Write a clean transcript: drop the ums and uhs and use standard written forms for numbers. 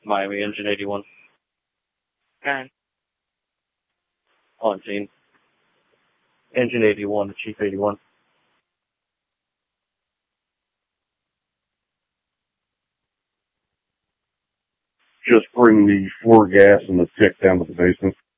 Miami Engine 81. Okay. On scene. Engine 81, the Chief 81. Just bring the floor gas and the tick down to the basement.